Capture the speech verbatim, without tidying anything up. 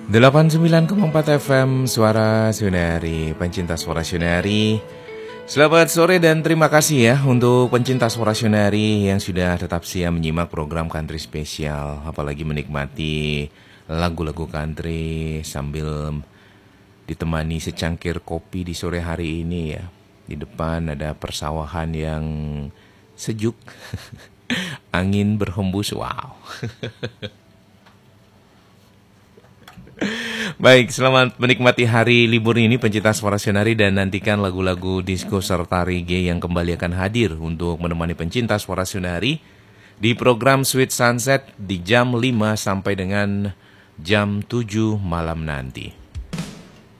delapan puluh sembilan koma empat F M Suara Sunari, pencinta Suara Sunari. Selamat sore dan terima kasih ya untuk pencinta Suara Sunari yang sudah tetap setia menyimak program Country Spesial, apalagi menikmati lagu-lagu country sambil ditemani secangkir kopi di sore hari ini ya. Di depan ada persawahan yang sejuk, angin berhembus, wow. Baik, selamat menikmati hari libur ini pencinta Suara Sunari dan nantikan lagu-lagu disco serta reggae yang kembali akan hadir untuk menemani pencinta Suara Sunari di program Sweet Sunset di jam lima sampai dengan jam tujuh malam nanti.